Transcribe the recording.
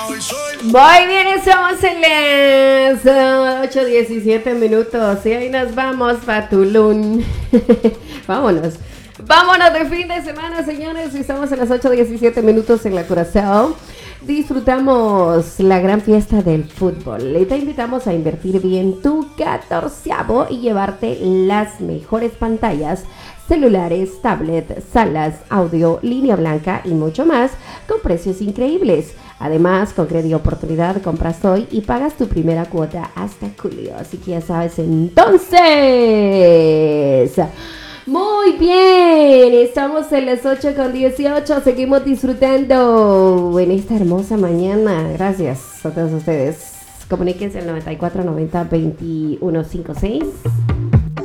Muy bien, estamos en las 8:17 minutos y ahí nos vamos pa' Tulum. Vámonos. Vámonos de fin de semana, señores. Estamos en las 8:17 minutos en la Curazao. Disfrutamos la gran fiesta del fútbol y te invitamos a invertir bien tu 14avo y llevarte las mejores pantallas, celulares, tablets, salas, audio, línea blanca y mucho más con precios increíbles. Además, con Crédito Oportunidad compras hoy y pagas tu primera cuota hasta julio. Así que ya sabes, entonces... Muy bien, estamos en las 8:18, seguimos disfrutando en esta hermosa mañana. Gracias a todos ustedes. Comuníquense al 94 90 21 56.